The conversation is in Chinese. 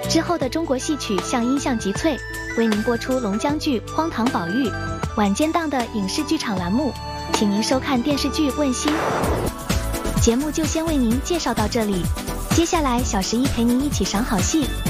之后的中国戏曲像音像集萃，为您播出龙江剧《荒唐宝玉》。晚间档的影视剧场栏目，请您收看电视剧《问心》。节目就先为您介绍到这里，接下来小11陪您一起赏好戏。